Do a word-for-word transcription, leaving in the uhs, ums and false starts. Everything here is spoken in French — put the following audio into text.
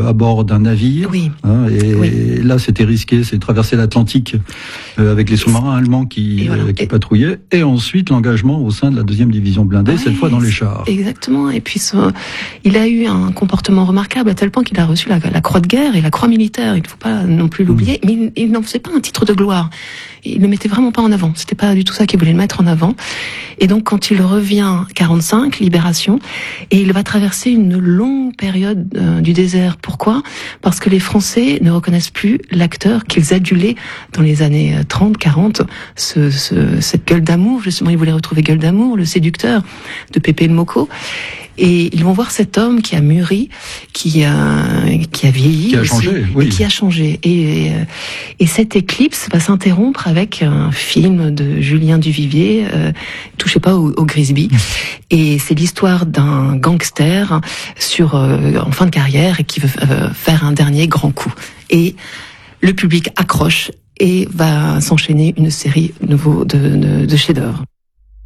à bord d'un navire. Oui. Hein, et oui. là, c'était risqué, c'est traverser l'Atlantique euh, avec les sous-marins allemands qui, voilà. euh, qui et... patrouillaient. Et ensuite, l'engagement au sein de la deuxième division blindée, oui, cette fois dans les chars. Exactement. Et puis, ce, il a eu un comportement remarquable à tel point qu'il a reçu la, la croix de guerre et la croix militaire. Il ne faut pas non plus l'oublier. Mmh. Mais il, il n'en faisait pas un titre de gloire. Il le mettait vraiment pas en avant. C'était pas du tout ça qu'il voulait le mettre en avant. Et donc, quand il revient, quarante-cinq, libération, et il va traverser une longue période euh, du désert. Pourquoi ? Parce que les Français ne reconnaissent plus l'acteur qu'ils adulaient dans les années trente, quarante, ce, ce, cette gueule d'amour. Justement, ils voulaient retrouver gueule d'amour, le séducteur de Pépé le Mocco. Et ils vont voir cet homme qui a mûri, qui a, qui a vieilli, qui a aussi, changé, oui. et qui a changé. Et, et cette éclipse va s'interrompre avec un film de Julien Duvivier, euh, touchez pas au, au Grisby. Et c'est l'histoire d'un gangster sur euh, en fin de carrière et qui veut euh, faire un dernier grand coup. Et le public accroche et va s'enchaîner une série nouveau de, de, de chefs-d'œuvre.